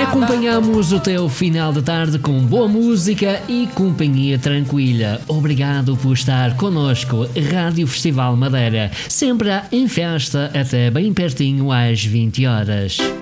Acompanhamos o teu final de tarde com boa música e companhia tranquila. Obrigado por estar connosco. Rádio Festival Madeira, sempre em festa até bem pertinho às 20 horas.